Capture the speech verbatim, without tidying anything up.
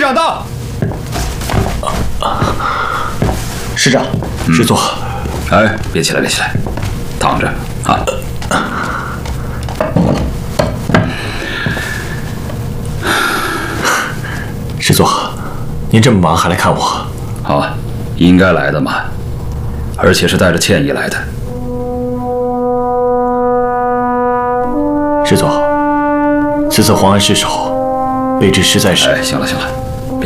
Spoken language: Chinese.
长到。 师长，师座。 哎，别起来，别起来，躺着啊。 师座，您这么忙还来看我？ 好啊，应该来的嘛，而且是带着歉意来的。 师座，此次皇安失守，卑职实在是…… 哎，行了行了。